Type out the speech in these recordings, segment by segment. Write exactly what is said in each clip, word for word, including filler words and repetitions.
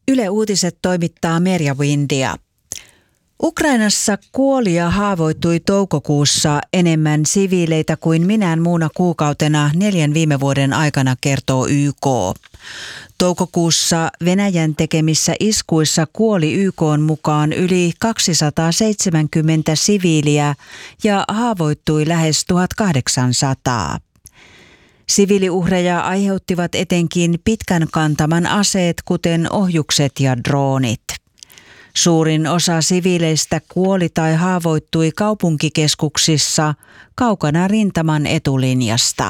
Yle Uutiset toimittaa Merja Windia. Ukrainassa kuoli ja haavoittui toukokuussa enemmän siviileitä kuin minään muuna kuukautena neljän viime vuoden aikana, kertoo Y K. Toukokuussa Venäjän tekemissä iskuissa kuoli Y K:n mukaan yli kaksisataaseitsemänkymmentä siviiliä ja haavoittui lähes tuhatkahdeksansataa. Siviiliuhreja aiheuttivat etenkin pitkän kantaman aseet, kuten ohjukset ja droonit. Suurin osa siviileistä kuoli tai haavoittui kaupunkikeskuksissa kaukana rintaman etulinjasta.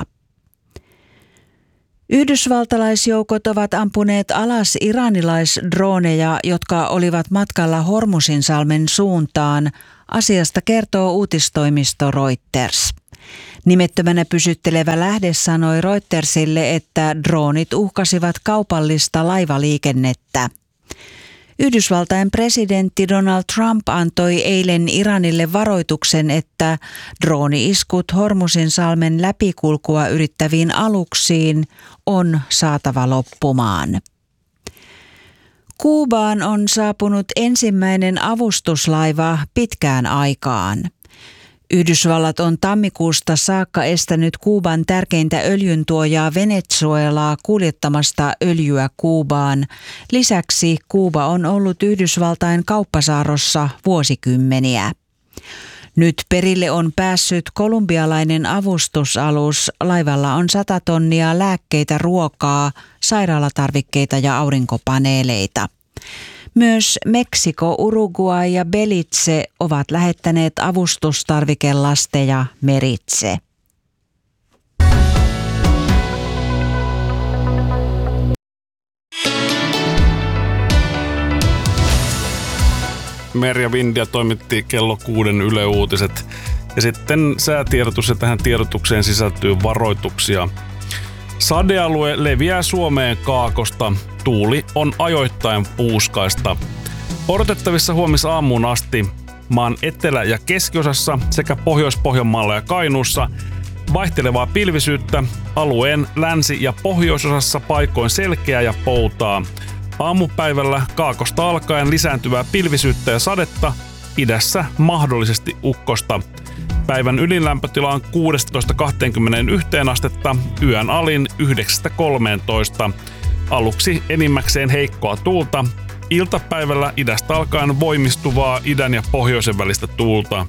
Yhdysvaltalaisjoukot ovat ampuneet alas iranilaisdrooneja, jotka olivat matkalla Hormuzinsalmen suuntaan. Asiasta kertoo uutistoimisto Reuters. Nimettömänä pysyttelevä lähde sanoi Reutersille, että droonit uhkasivat kaupallista laivaliikennettä. Yhdysvaltain presidentti Donald Trump antoi eilen Iranille varoituksen, että drooni-iskut Hormuzinsalmen läpikulkua yrittäviin aluksiin on saatava loppumaan. Kuubaan on saapunut ensimmäinen avustuslaiva pitkään aikaan. Yhdysvallat on tammikuusta saakka estänyt Kuuban tärkeintä öljyntuojaa Venezuelaa kuljettamasta öljyä Kuubaan. Lisäksi Kuuba on ollut Yhdysvaltain kauppasaarrossa vuosikymmeniä. Nyt perille on päässyt kolumbialainen avustusalus. Laivalla on sata tonnia lääkkeitä, ruokaa, sairaalatarvikkeita ja aurinkopaneeleita. Myös Meksiko, Uruguay ja Belize ovat lähettäneet avustustarvikelasteja meritse. Merja Windia toimitti kello kuuden Yle Uutiset. Ja sitten säätiedotus, ja tähän tiedotukseen sisältyy varoituksia. Sadealue leviää Suomeen kaakosta. Tuuli on ajoittain puuskaista. Odotettavissa huomisaamuun asti maan etelä- ja keskiosassa sekä Pohjois-Pohjanmaalla ja Kainuussa vaihtelevaa pilvisyyttä, alueen länsi- ja pohjoisosassa paikoin selkeää ja poutaa. Aamupäivällä kaakosta alkaen lisääntyvää pilvisyyttä ja sadetta, idässä mahdollisesti ukkosta. Päivän ylinlämpötila on kuusitoista kaksikymmentäyksi astetta, yön alin yhdeksästä kolmeentoista. Aluksi enimmäkseen heikkoa tuulta, iltapäivällä idästä alkaen voimistuvaa idän ja pohjoisen välistä tuulta.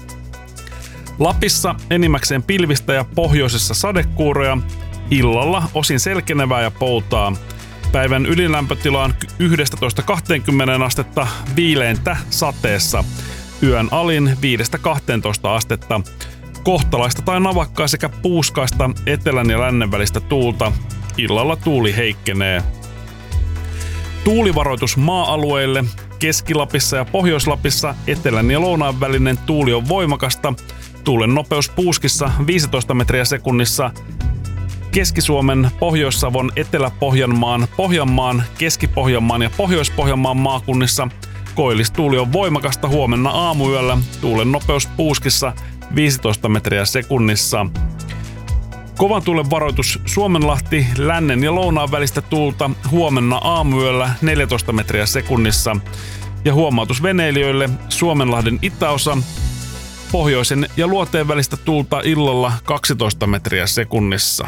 Lapissa enimmäkseen pilvistä ja pohjoisessa sadekuuroja, illalla osin selkenevää ja poutaa. Päivän ylinlämpötila on yksitoista kaksikymmentä astetta, viileintä sateessa. Yön alin viidestä kahteentoista astetta. Kohtalaista tai navakkaa sekä puuskaista etelän ja lännen välistä tuulta. Illalla tuuli heikkenee. Tuulivaroitus maa-alueille. Keski-Lapissa ja Pohjois-Lapissa etelän ja lounaan välinen tuuli on voimakasta. Tuulen nopeus puuskissa viisitoista metriä sekunnissa. Keski-Suomen, Pohjois-Savon, Etelä-Pohjanmaan, Pohjanmaan, Keski-Pohjanmaan ja Pohjois-Pohjanmaan maakunnissa koillistuuli on voimakasta huomenna aamuyöllä. Tuulen nopeus puuskissa viisitoista metriä sekunnissa. Kovan tuulen varoitus Suomenlahti, lännen ja lounaan välistä tuulta huomenna aamuyöllä neljätoista metriä sekunnissa. Ja huomautus veneilijöille Suomenlahden itäosa, pohjoisen ja luoteen välistä tuulta illalla kaksitoista metriä sekunnissa.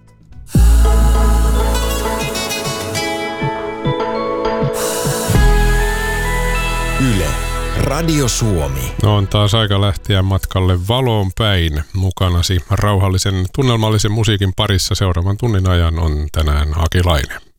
Yle, Radio Suomi. No on taas aika lähteä matkalle valoon päin. Mukanasi rauhallisen tunnelmallisen musiikin parissa seuraavan tunnin ajan on tänään Aki Laine.